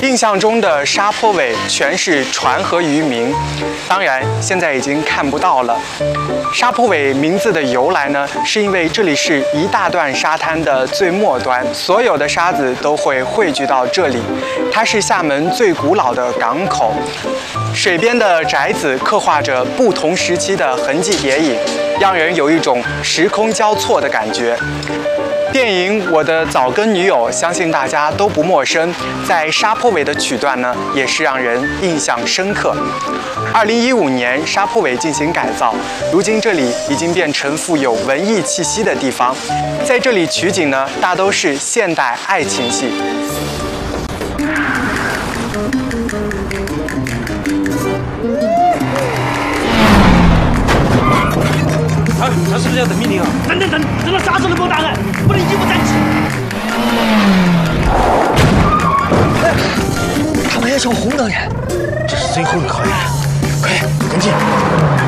印象中的沙坡尾全是船和渔民，当然现在已经看不到了。沙坡尾名字的由来呢，是因为这里是一大段沙滩的最末端，所有的沙子都会汇聚到这里。它是厦门最古老的港口，水边的宅子刻画着不同时期的痕迹叠影，让人有一种时空交错的感觉。电影《我的早更女友》相信大家都不陌生，在沙坡尾的曲段呢，也是让人印象深刻。2015年，沙坡尾进行改造，如今这里已经变成富有文艺气息的地方。在这里取景呢，大都是现代爱情戏。 他是不是要等命令啊？等，等到啥时候能够打人？不能一不站起。 他们要求红灯人，这是最后一个考验，快跟进！